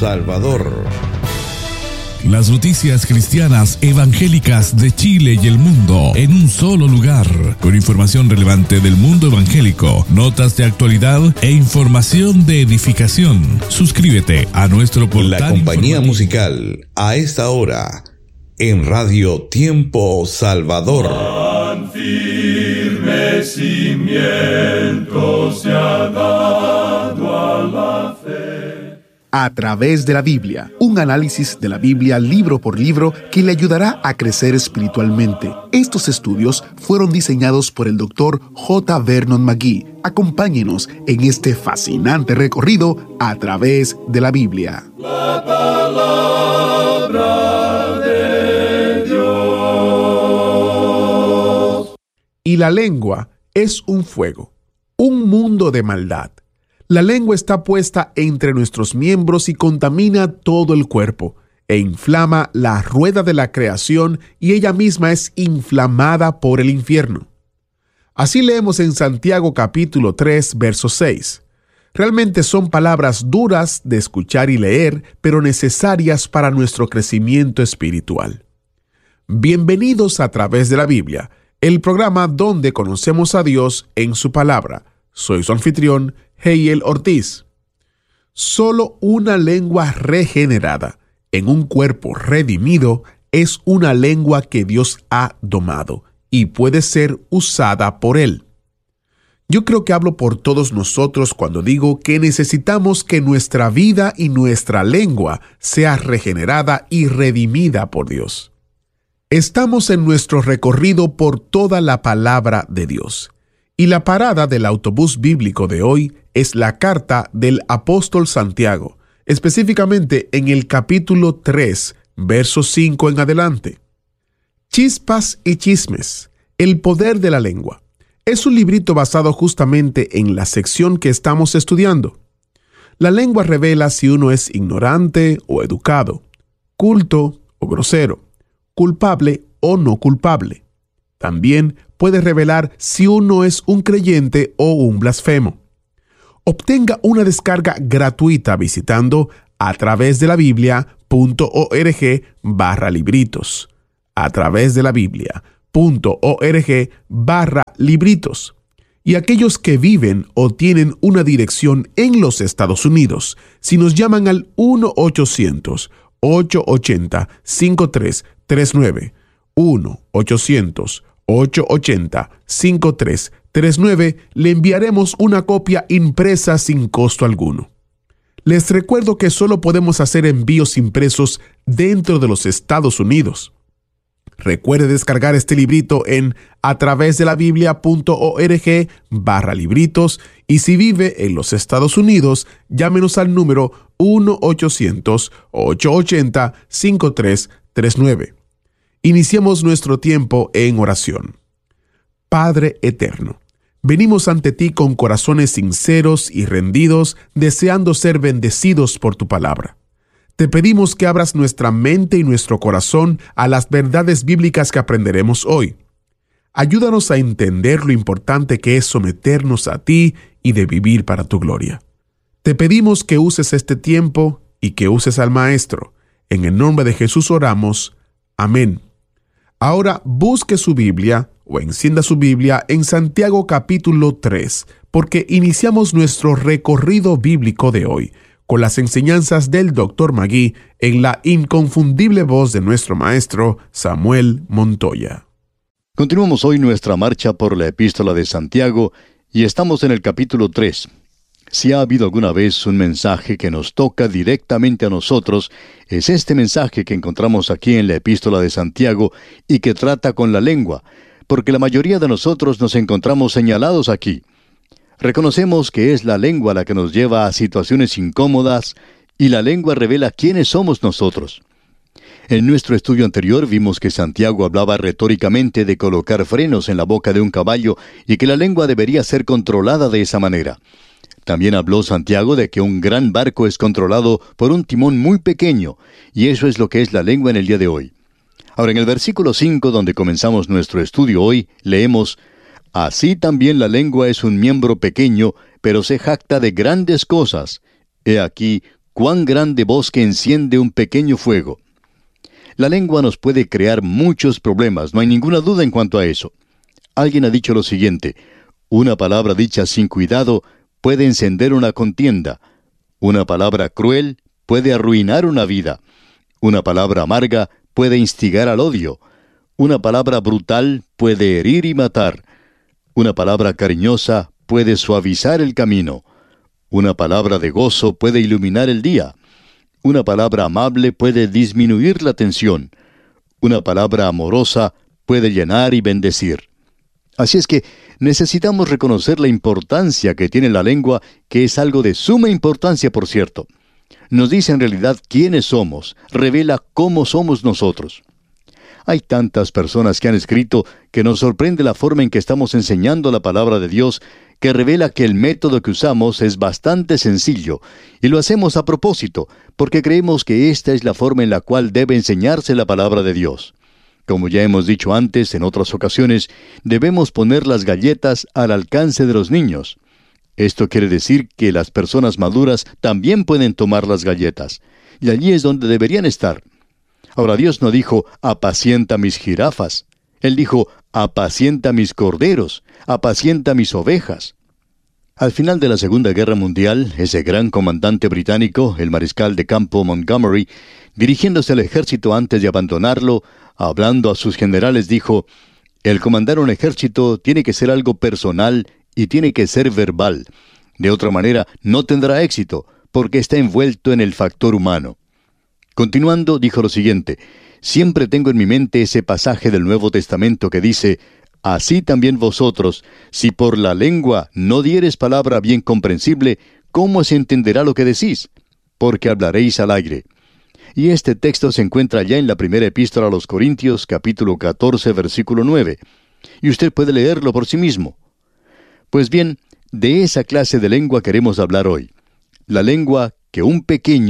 Salvador. Las noticias cristianas evangélicas de Chile y el mundo en un solo lugar, con información relevante del mundo evangélico, notas de actualidad e información de edificación. Suscríbete a nuestro portal. La compañía musical a esta hora en Radio Tiempo Salvador. Tan firme cimiento se ha dado a la fe. A través de la Biblia, un análisis de la Biblia libro por libro que le ayudará a crecer espiritualmente. Estos estudios fueron diseñados por el Dr. J. Vernon McGee. Acompáñenos en este fascinante recorrido a través de la Biblia. La palabra de Dios. Y la lengua es un fuego, un mundo de maldad. La lengua está puesta entre nuestros miembros y contamina todo el cuerpo, e inflama la rueda de la creación, y ella misma es inflamada por el infierno. Así leemos en Santiago capítulo 3, verso 6. Realmente son palabras duras de escuchar y leer, pero necesarias para nuestro crecimiento espiritual. Bienvenidos a Través de la Biblia, el programa donde conocemos a Dios en su palabra. Soy su anfitrión, Heiel Ortiz. Solo una lengua regenerada en un cuerpo redimido es una lengua que Dios ha domado y puede ser usada por Él. Yo creo que hablo por todos nosotros cuando digo que necesitamos que nuestra vida y nuestra lengua sea regenerada y redimida por Dios. Estamos en nuestro recorrido por toda la palabra de Dios. Y la parada del autobús bíblico de hoy es la carta del apóstol Santiago, específicamente en el capítulo 3, verso 5 en adelante. Chispas y chismes, el poder de la lengua. Es un librito basado justamente en la sección que estamos estudiando. La lengua revela si uno es ignorante o educado, culto o grosero, culpable o no culpable. También puede revelar si uno es un creyente o un blasfemo. Obtenga una descarga gratuita visitando a través de la Biblia.org/libritos. A través de la Biblia.org/libritos. Y aquellos que viven o tienen una dirección en los Estados Unidos, si nos llaman al 1-800-880-5339, 1-800-880-5339, le enviaremos una copia impresa sin costo alguno. Les recuerdo que solo podemos hacer envíos impresos dentro de los Estados Unidos. Recuerde descargar este librito en a través de la Biblia.org/libritos, y si vive en los Estados Unidos, llámenos al número 1-800-880-5339. Iniciemos nuestro tiempo en oración. Padre eterno, venimos ante ti con corazones sinceros y rendidos, deseando ser bendecidos por tu palabra. Te pedimos que abras nuestra mente y nuestro corazón a las verdades bíblicas que aprenderemos hoy. Ayúdanos a entender lo importante que es someternos a ti y de vivir para tu gloria. Te pedimos que uses este tiempo y que uses al Maestro. En el nombre de Jesús oramos. Amén. Ahora busque su Biblia o encienda su Biblia en Santiago capítulo 3, porque iniciamos nuestro recorrido bíblico de hoy con las enseñanzas del Dr. McGee en la inconfundible voz de nuestro maestro Samuel Montoya. Continuamos hoy nuestra marcha por la Epístola de Santiago y estamos en el capítulo 3. Si ha habido alguna vez un mensaje que nos toca directamente a nosotros, es este mensaje que encontramos aquí en la Epístola de Santiago y que trata con la lengua, porque la mayoría de nosotros nos encontramos señalados aquí. Reconocemos que es la lengua la que nos lleva a situaciones incómodas y la lengua revela quiénes somos nosotros. En nuestro estudio anterior vimos que Santiago hablaba retóricamente de colocar frenos en la boca de un caballo y que la lengua debería ser controlada de esa manera. También habló Santiago de que un gran barco es controlado por un timón muy pequeño, y eso es lo que es la lengua en el día de hoy. Ahora, en el versículo 5, donde comenzamos nuestro estudio hoy, leemos: Así también la lengua es un miembro pequeño, pero se jacta de grandes cosas. He aquí cuán grande bosque enciende un pequeño fuego. La lengua nos puede crear muchos problemas, no hay ninguna duda en cuanto a eso. Alguien ha dicho lo siguiente: una palabra dicha sin cuidado puede encender una contienda. Una palabra cruel puede arruinar una vida. Una palabra amarga puede instigar al odio. Una palabra brutal puede herir y matar. Una palabra cariñosa puede suavizar el camino. Una palabra de gozo puede iluminar el día. Una palabra amable puede disminuir la tensión. Una palabra amorosa puede llenar y bendecir. Así es que necesitamos reconocer la importancia que tiene la lengua, que es algo de suma importancia, por cierto. Nos dice en realidad quiénes somos, revela cómo somos nosotros. Hay tantas personas que han escrito que nos sorprende la forma en que estamos enseñando la palabra de Dios, que revela que el método que usamos es bastante sencillo, y lo hacemos a propósito, porque creemos que esta es la forma en la cual debe enseñarse la palabra de Dios. Como ya hemos dicho antes en otras ocasiones, debemos poner las galletas al alcance de los niños. Esto quiere decir que las personas maduras también pueden tomar las galletas, y allí es donde deberían estar. Ahora, Dios no dijo, apacienta mis jirafas. Él dijo, apacienta mis corderos, apacienta mis ovejas. Al final de la Segunda Guerra Mundial, ese gran comandante británico, el mariscal de campo Montgomery, dirigiéndose al ejército antes de abandonarlo, hablando a sus generales, dijo, el comandar un ejército tiene que ser algo personal y tiene que ser verbal. De otra manera, no tendrá éxito, porque está envuelto en el factor humano. Continuando, dijo lo siguiente: siempre tengo en mi mente ese pasaje del Nuevo Testamento que dice, así también vosotros, si por la lengua no diereis palabra bien comprensible, ¿cómo se entenderá lo que decís? Porque hablaréis al aire. Y este texto se encuentra ya en la primera epístola a los Corintios, capítulo 14, versículo 9. Y usted puede leerlo por sí mismo. Pues bien, de esa clase de lengua queremos hablar hoy. La lengua que un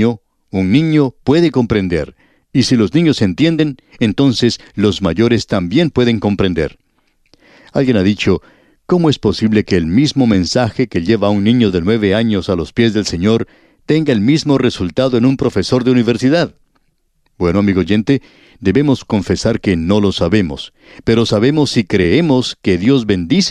niño puede comprender. Y si los niños entienden, entonces los mayores también pueden comprender. Alguien ha dicho, ¿cómo es posible que el mismo mensaje que lleva a un niño de 9 años a los pies del Señor tenga el mismo resultado en un profesor de universidad? Bueno, amigo oyente, debemos confesar que no lo sabemos, pero sabemos y creemos que Dios bendice